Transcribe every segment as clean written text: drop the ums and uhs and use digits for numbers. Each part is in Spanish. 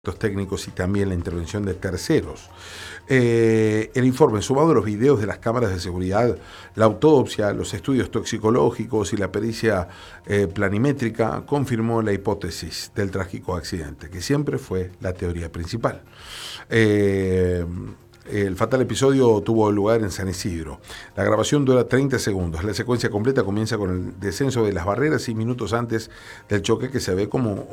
técnicos y también la intervención de terceros. El informe, sumado a los videos de las cámaras de seguridad, la autopsia, los estudios toxicológicos y la pericia planimétrica, confirmó la hipótesis del trágico accidente, que siempre fue la teoría principal. El fatal episodio tuvo lugar en San Isidro. La grabación dura 30 segundos. La secuencia completa comienza con el descenso de las barreras y minutos antes del choque, que se ve como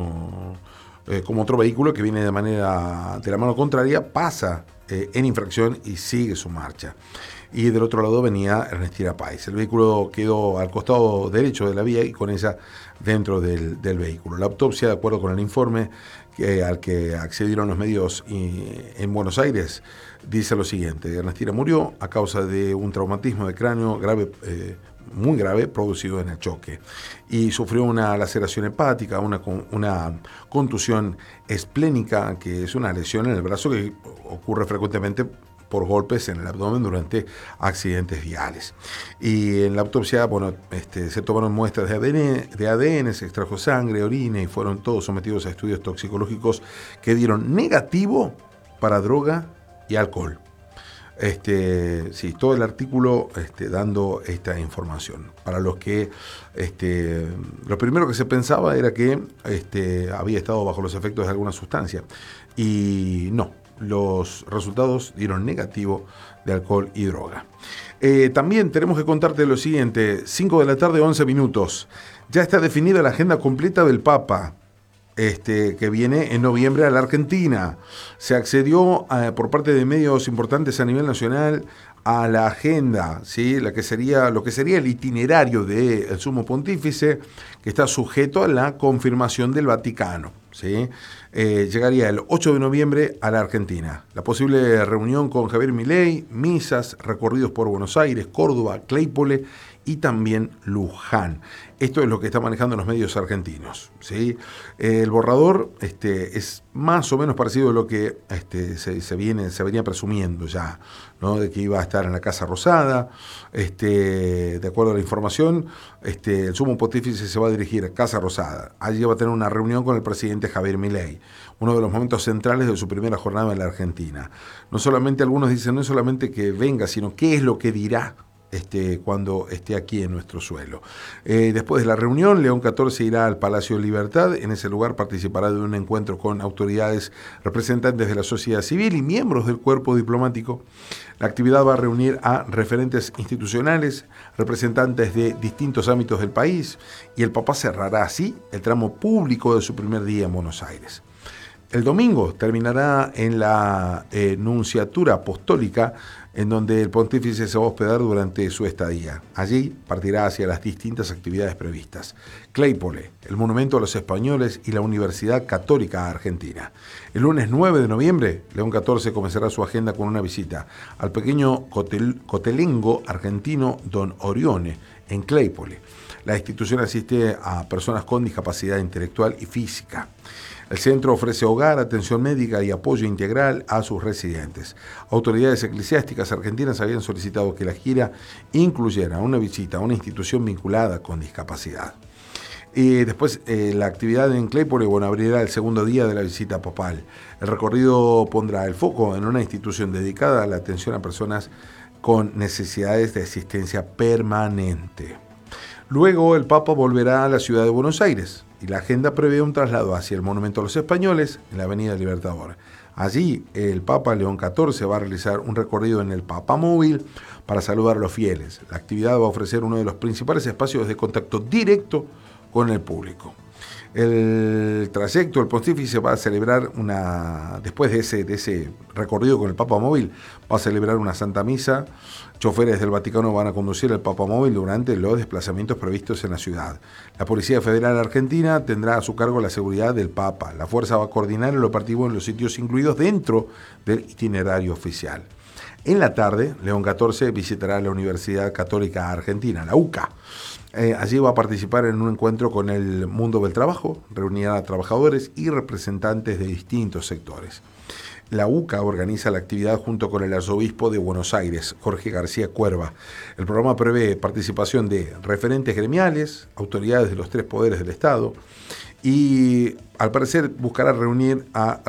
otro vehículo que viene de la mano contraria, pasa en infracción y sigue su marcha. Y del otro lado venía Ernestina Páez. El vehículo quedó al costado derecho de la vía y con ella dentro del vehículo. La autopsia, de acuerdo con el informe al que accedieron los medios en Buenos Aires, dice lo siguiente: Ernestina murió a causa de un traumatismo de cráneo grave, muy grave, producido en el choque, y sufrió una laceración hepática, una contusión esplénica, que es una lesión en el brazo que ocurre frecuentemente por golpes en el abdomen durante accidentes viales. Y en la autopsia, se tomaron muestras de ADN, se extrajo sangre, orina y fueron todos sometidos a estudios toxicológicos que dieron negativo para droga y alcohol. Todo el artículo dando esta información. Para los que lo primero que se pensaba era que había estado bajo los efectos de alguna sustancia, y no, los resultados dieron negativo de alcohol y droga. También tenemos que contarte lo siguiente: 5 de la tarde, 11 minutos. Ya está definida la agenda completa del Papa, que viene en noviembre a la Argentina. Se accedió por parte de medios importantes a nivel nacional a la agenda, ¿sí? Lo que sería el itinerario del Sumo Pontífice, que está sujeto a la confirmación del Vaticano, ¿sí? Llegaría el 8 de noviembre a la Argentina. La posible reunión con Javier Milei, misas, recorridos por Buenos Aires, Córdoba, Claypole y también Luján. Esto es lo que están manejando los medios argentinos, ¿sí? El borrador es más o menos parecido a lo que se venía presumiendo ya, ¿no? De que iba a estar en la Casa Rosada. De acuerdo a la información, el Sumo Pontífice se va a dirigir a Casa Rosada. Allí va a tener una reunión con el presidente Javier Milei, uno de los momentos centrales de su primera jornada en la Argentina. Algunos dicen, no es solamente que venga, sino qué es lo que dirá cuando esté aquí en nuestro suelo. Después de la reunión, León XIV irá al Palacio de Libertad. En ese lugar participará de un encuentro con autoridades, representantes de la sociedad civil y miembros del cuerpo diplomático. La actividad va a reunir a referentes institucionales, representantes de distintos ámbitos del país, y el Papa cerrará así el tramo público de su primer día en Buenos Aires. El domingo terminará en la Nunciatura Apostólica, en donde el pontífice se va a hospedar durante su estadía. Allí partirá hacia las distintas actividades previstas: Claypole, el Monumento a los Españoles y la Universidad Católica Argentina. El lunes 9 de noviembre, León XIV comenzará su agenda con una visita al pequeño cotelengo argentino Don Orione, en Claypole. La institución asiste a personas con discapacidad intelectual y física. El centro ofrece hogar, atención médica y apoyo integral a sus residentes. Autoridades eclesiásticas argentinas habían solicitado que la gira incluyera una visita a una institución vinculada con discapacidad. Y después la actividad en Claypole, abrirá el segundo día de la visita papal. El recorrido pondrá el foco en una institución dedicada a la atención a personas con necesidades de asistencia permanente. Luego el Papa volverá a la ciudad de Buenos Aires y la agenda prevé un traslado hacia el Monumento a los Españoles en la Avenida Libertador. Allí el Papa León XIV va a realizar un recorrido en el Papamóvil para saludar a los fieles. La actividad va a ofrecer uno de los principales espacios de contacto directo con el público. El trayecto, el pontífice va a celebrar después de ese recorrido con el Papamóvil, va a celebrar una Santa Misa. Choferes del Vaticano van a conducir el Papamóvil durante los desplazamientos previstos en la ciudad. La Policía Federal Argentina tendrá a su cargo la seguridad del Papa. La fuerza va a coordinar el operativo en los sitios incluidos dentro del itinerario oficial. En la tarde, León XIV visitará la Universidad Católica Argentina, la UCA. Allí va a participar en un encuentro con el mundo del trabajo, reunirá a trabajadores y representantes de distintos sectores. La UCA organiza la actividad junto con el arzobispo de Buenos Aires, Jorge García Cuerva. El programa prevé participación de referentes gremiales, autoridades de los tres poderes del Estado, y al parecer buscará reunir a